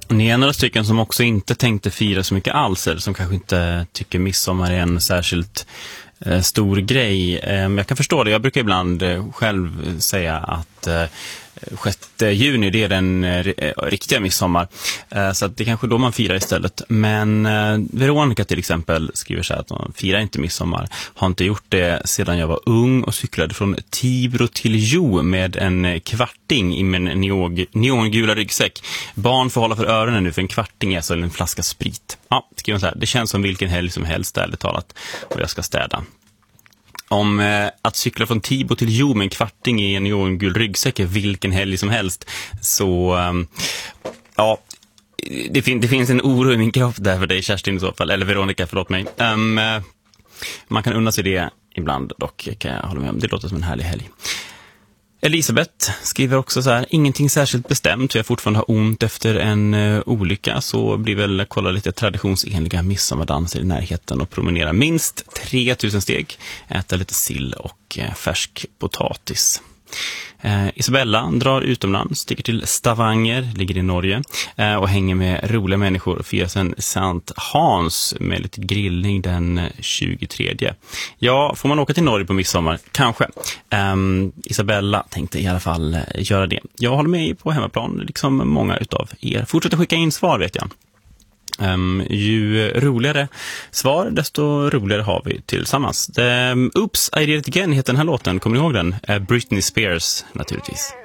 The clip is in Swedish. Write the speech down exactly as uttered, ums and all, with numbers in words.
Ni är några stycken som också inte tänkte fira så mycket alls, eller som kanske inte tycker midsommar är en särskilt eh, stor grej. Eh, jag kan förstå det. Jag brukar ibland eh, själv säga att eh, sjätte juni, det är den eh, riktiga midsommar. Eh, så att det är kanske då man firar istället. Men eh, Veronica till exempel skriver så här att hon firar inte midsommar. Har inte gjort det sedan jag var ung och cyklade från Tibro till Jo med en kvarting i min neog- neongula ryggsäck. Barn får hålla för öronen nu, för en kvarting är alltså en flaska sprit. Ja, skriver hon så här. Det känns som vilken helg som helst, ärligt talat. Och jag ska städa. Om eh, att cykla från Tibro till Jo med en kvarting i en neongul ryggsäck är vilken helg som helst, så eh, ja, det, fin- det finns en oro i min kropp där för dig, Kerstin, i så fall, eller Veronica, förlåt mig. Um, eh, man kan unna sig det ibland, dock kan jag hålla med om. Det låter som en härlig helg. Elisabeth skriver också så här: ingenting särskilt bestämt, jag fortfarande har ont efter en uh, olycka, så blir väl kolla lite traditionsenliga midsommardanser i närheten och promenera minst tre tusen steg, äta lite sill och uh, färsk potatis. Eh, Isabella drar utomlands, sticker till Stavanger, ligger i Norge, eh, och hänger med roliga människor och firar sen Sankt Hans med lite grillning den tjugotredje. Ja, får man åka till Norge på midsommar? Kanske. Eh, Isabella tänkte i alla fall göra det. Jag håller med på hemmaplan, liksom många utav er. Fortsätt skicka in svar, vet jag. Um, ju roligare svar, desto roligare har vi tillsammans. Um, Oops, I Did It Again heter den här låten. Kommer ni ihåg den? Uh, Britney Spears, naturligtvis.